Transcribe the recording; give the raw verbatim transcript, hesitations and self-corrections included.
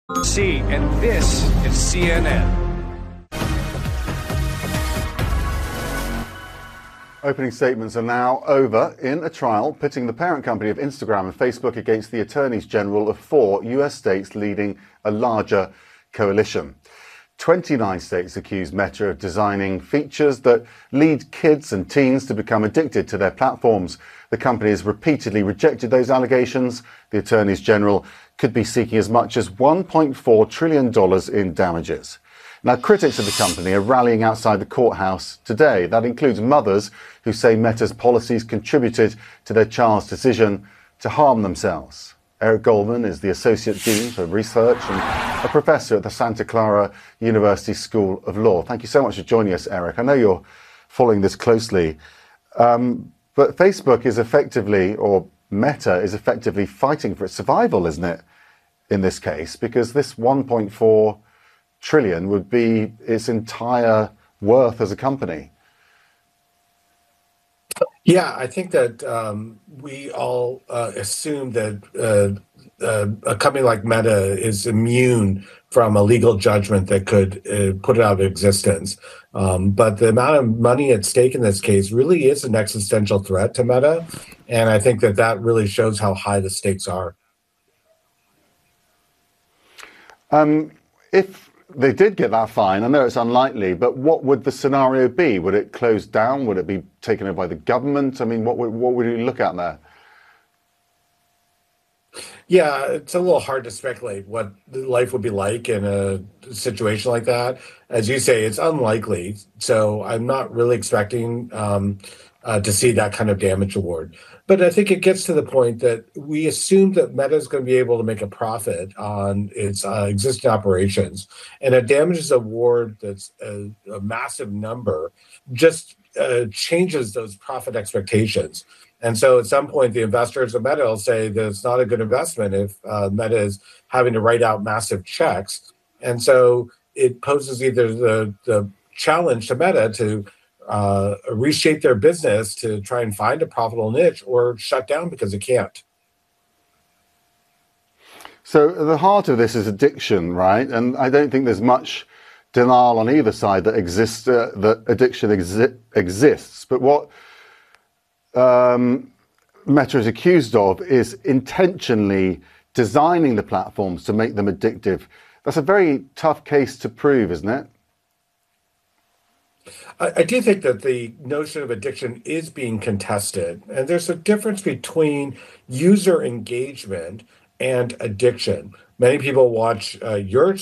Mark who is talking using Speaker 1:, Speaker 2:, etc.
Speaker 1: C, and this is C N N.
Speaker 2: Opening statements are now over in a trial pitting the parent company of Instagram and Facebook against the attorneys general of four U S states leading a larger coalition. twenty-nine states accuse Meta of designing features that lead kids and teens to become addicted to their platforms. The company has repeatedly rejected those allegations. The attorneys general could be seeking as much as one point four trillion dollars in damages. Now, critics of the company are rallying outside the courthouse today. That includes mothers who say Meta's policies contributed to their child's decision to harm themselves. Eric Goldman is the Associate Dean for Research and a professor at the Santa Clara University School of Law. Thank you so much for joining us, Eric. I know you're following this closely, um, but Facebook is effectively, or Meta is effectively fighting for its survival, isn't it, in this case? Because this one point four trillion would be its entire worth as a company.
Speaker 3: Yeah, I think that um, we all uh, assume that uh, uh, a company like Meta is immune from a legal judgment that could uh, put it out of existence. Um, but the amount of money at stake in this case really is an existential threat to Meta. And I think that that really shows how high the stakes are.
Speaker 2: Um, if they did get that fine, I know it's unlikely, but what would the scenario be? Would it close down? Would it be taken over by the government? I mean, what would, what would you look at there?
Speaker 3: Yeah, it's a little hard to speculate what life would be like in a situation like that. As you say, it's unlikely. So I'm not really expecting um, uh, to see that kind of damage award. But I think it gets to the point that we assume that Meta is going to be able to make a profit on its uh, existing operations. And a damages award that's a, a massive number just uh, changes those profit expectations. And so at some point, the investors of Meta will say that it's not a good investment if uh, Meta is having to write out massive checks. And so it poses either the, the challenge to Meta to uh, reshape their business to try and find a profitable niche or shut down because it can't.
Speaker 2: So at the heart of this is addiction, right? And I don't think there's much denial on either side that exists, uh, that addiction exi- exists. But what Um, Meta is accused of is intentionally designing the platforms to make them addictive. That's a very tough case to prove, isn't it?
Speaker 3: I, I do think that the notion of addiction is being contested, and there's a difference between user engagement and addiction. Many people watch uh, your